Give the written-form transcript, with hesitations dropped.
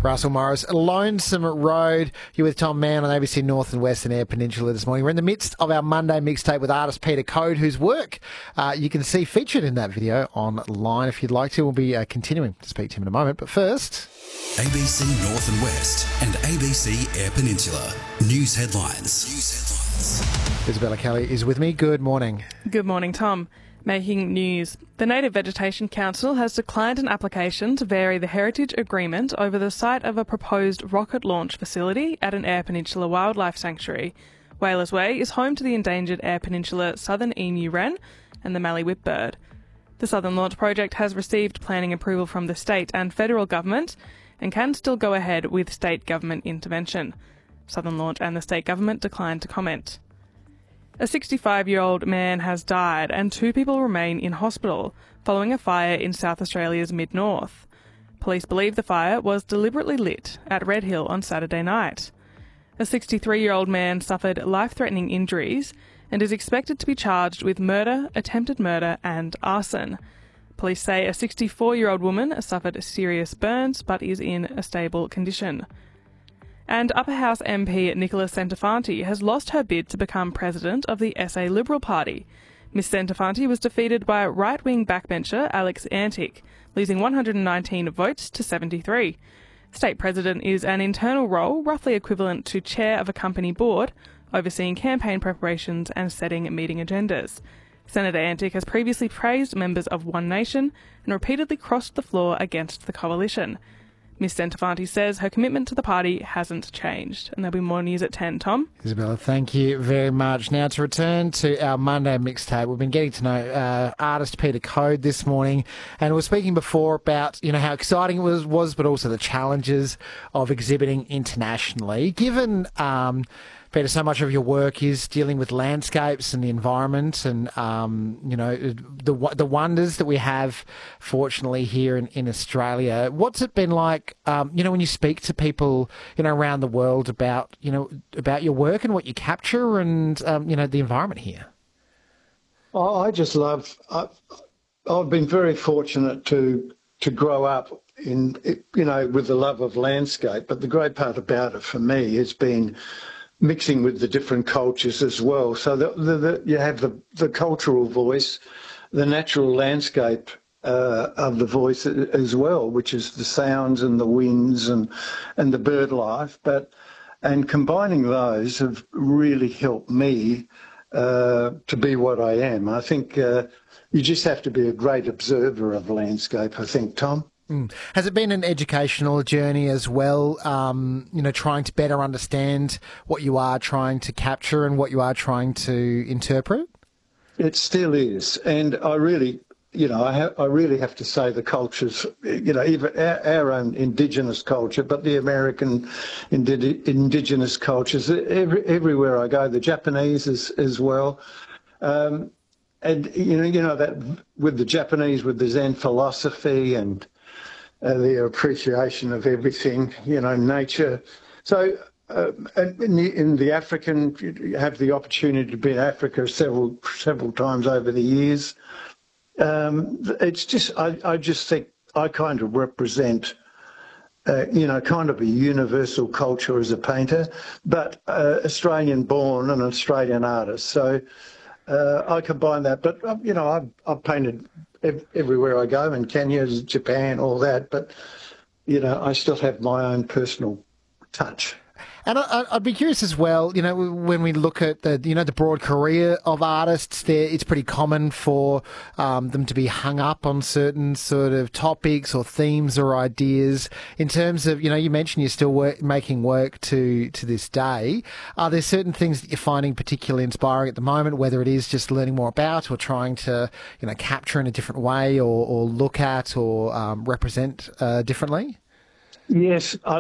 Russell Morris, Lonesome Road. You're with Tom Mann on ABC North and Western Air Peninsula this morning. We're in the midst of our Monday mixtape with artist Peter Code, whose work you can see featured in that video online if you'd like to. We'll be continuing to speak to him in a moment. But first, ABC North and West and ABC Air Peninsula. News headlines. Isabella Kelly is with me. Good morning. Good morning, Tom. Making news. The Native Vegetation Council has declined an application to vary the heritage agreement over the site of a proposed rocket launch facility at an Eyre Peninsula wildlife sanctuary. Whalers Way is home to the endangered Eyre Peninsula southern emu wren and the mallee whipbird. The Southern Launch project has received planning approval from the state and federal government and can still go ahead with state government intervention. Southern Launch and the state government declined to comment. A 65-year-old man has died and 2 people remain in hospital following a fire in South Australia's mid-north. Police believe the fire was deliberately lit at Red Hill on Saturday night. A 63-year-old man suffered life-threatening injuries and is expected to be charged with murder, attempted murder and arson. Police say a 64-year-old woman suffered serious burns but is in a stable condition. And Upper House MP Nicola Centofanti has lost her bid to become president of the SA Liberal Party. Ms Centofanti was defeated by right-wing backbencher Alex Antic, losing 119 votes to 73. State president is an internal role roughly equivalent to chair of a company board, overseeing campaign preparations and setting meeting agendas. Senator Antic has previously praised members of One Nation and repeatedly crossed the floor against the coalition. Ms Centofanti says her commitment to the party hasn't changed. And there'll be more news at 10, Tom. Isabella, thank you very much. Now, to return to our Monday mixtape, we've been getting to know artist Peter Code this morning, and we were speaking before about, how exciting it was, but also the challenges of exhibiting internationally. Given, Peter, so much of your work is dealing with landscapes and the environment and, the wonders that we have, fortunately, here in Australia. What's it been like, when you speak to people, around the world about your work and what you capture and, the environment here? I just love, I've been very fortunate to grow up in, with the love of landscape, but the great part about it for me has been mixing with the different cultures as well. So you have the cultural voice, the natural landscape of the voice as well, which is the sounds and the winds and the bird life. And combining those have really helped me to be what I am. I think you just have to be a great observer of landscape, I think, Tom. Has it been an educational journey as well, trying to better understand what you are trying to capture and what you are trying to interpret? It still is. And I really, I really have to say the cultures, even our own Indigenous culture, but the American Indigenous cultures, everywhere I go, the Japanese as well. And, that with the Japanese, with the Zen philosophy and their appreciation of everything, nature. So in the African, you have the opportunity to be in Africa several times over the years. It's just, I just think I kind of represent, kind of a universal culture as a painter, but Australian born and Australian artist. So I combine that. But, I've painted everywhere I go, in Kenya, Japan, all that, but, I still have my own personal touch. And I'd be curious as well, when we look at the broad career of artists, it's pretty common for them to be hung up on certain sort of topics or themes or ideas. In terms of, you mentioned you're still making work to this day. Are there certain things that you're finding particularly inspiring at the moment, whether it is just learning more about or trying to, capture in a different way or look at or represent differently? Yes, I